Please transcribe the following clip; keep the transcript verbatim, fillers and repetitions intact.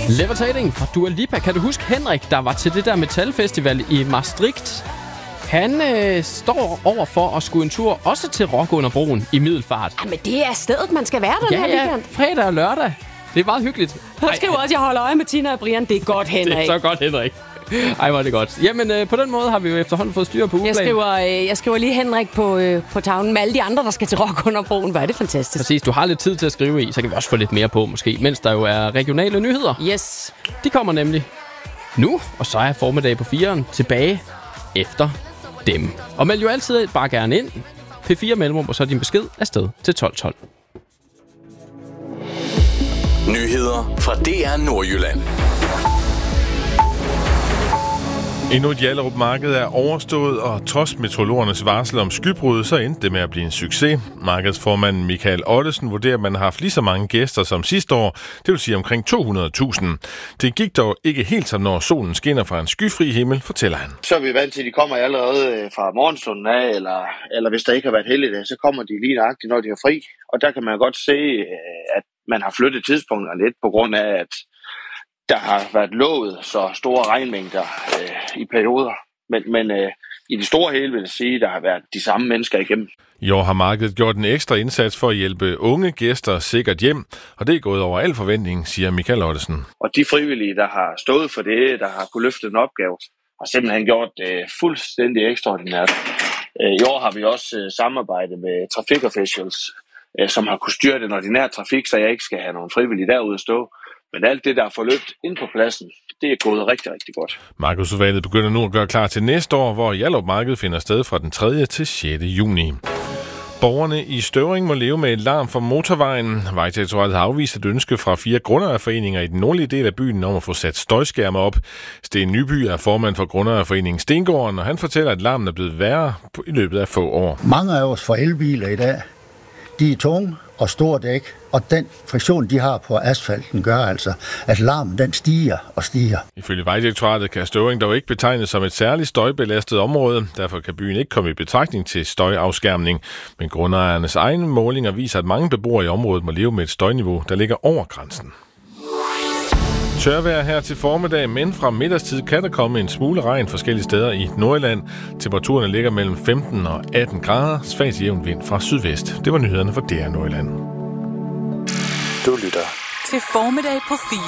Levitating fra Dua Lipa. Kan du huske Henrik, der var til det der metalfestival i Maastricht? Han øh, står over for at skulle en tur også til Rock under broen i Middelfart. Jamen, det er stedet, man skal være den ja, her ja, weekend. fredag og lørdag. Det er meget hyggeligt. Jeg skriver også, at jeg holder øje med Tina og Brian. Det er godt, Henrik. Det er så godt, Henrik. Ej, hvor er det godt. Jamen, øh, på den måde har vi jo efterhånden fået styr på ugeplanen. Jeg skriver, øh, jeg skriver lige Henrik på, øh, på tavlen med alle de andre, der skal til Rock under broen. Hvor er det fantastisk. Præcis, du har lidt tid til at skrive i, så kan vi også få lidt mere på måske, mens der jo er regionale nyheder. Yes. De kommer nemlig nu, og så er formiddag på fireren tilbage efter dem. Og meld jo altid bare gerne ind. P fire mellemrum, og så din besked afsted til tolv tolv. Nyheder fra D R Nordjylland. Endnu et Hjallerup marked er overstået, og trods meteorologernes varsel om skybrud, så endte det med at blive en succes. Markedsformanden Michael Ottesen vurderer, at man har haft lige så mange gæster som sidste år, det vil sige omkring to hundrede tusind. Det gik dog ikke helt som når solen skinner fra en skyfri himmel, fortæller han. Så er vi vant til, at de kommer allerede fra morgenstunden af, eller, eller hvis der ikke har været heldigdag, så kommer de lige nøjagtigt, når de er fri. Og der kan man godt se, at man har flyttet tidspunkterne lidt på grund af, at der har været lovet så store regnmængder øh, i perioder. Men, men øh, i det store hele vil jeg sige, at der har været de samme mennesker igennem. I år har markedet gjort en ekstra indsats for at hjælpe unge gæster sikkert hjem, og det er gået over al forventning, siger Michael Ottesen. Og de frivillige, der har stået for det, der har kunne løfte en opgave, har simpelthen gjort det øh, fuldstændig ekstraordinært. Øh, I år har vi også øh, samarbejdet med trafikofficials, øh, som har kunne styre den ordinære trafik, så jeg ikke skal have nogen frivillige derude at stå. Men alt det, der er forløbt ind på pladsen, det er gået rigtig, rigtig godt. Markedsudvalget begynder nu at gøre klar til næste år, hvor Hjallerup Marked finder sted fra den tredje til sjette juni. Borgerne i Støvring må leve med et larm fra motorvejen. Vejdirektoratet har afvist et ønske fra fire grundejerforeninger i den nordlige del af byen om at få sat støjskærme op. Sten Nyby er formand for grundejerforeningen Stengården, og han fortæller, at larmen er blevet værre i løbet af få år. Mange af os får elbiler i dag. De er tunge og store dæk, og den friktion, de har på asfalten, gør altså, at larmen den stiger og stiger. Ifølge Vejdirektoratet kan Støvring dog ikke betegnes som et særligt støjbelastet område. Derfor kan byen ikke komme i betragtning til støjafskærmning. Men grundejernes egne målinger viser, at mange beboere i området må leve med et støjniveau, der ligger over grænsen. Tørvejr her til formiddag, men fra middagstid kan der komme en smule regn forskellige steder i Nordjylland. Temperaturerne ligger mellem femten og atten grader, svagt jævn vind fra sydvest. Det var nyhederne for D R Nordjylland. Du lytter til formiddag på fire.